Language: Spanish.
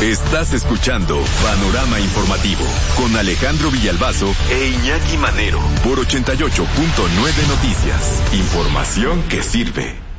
Estás escuchando Panorama Informativo con Alejandro Villalbazo e Iñaki Manero por 88.9 Noticias. Información que sirve.